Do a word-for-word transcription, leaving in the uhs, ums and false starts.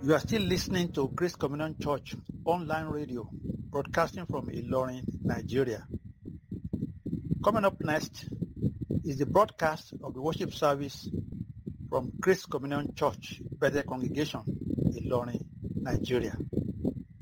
You are still listening to Grace Communion Church online radio, broadcasting from Ilorin, Nigeria. Coming up next is the broadcast of the worship service from Grace Communion Church, Bethel Congregation, Ilorin, Nigeria.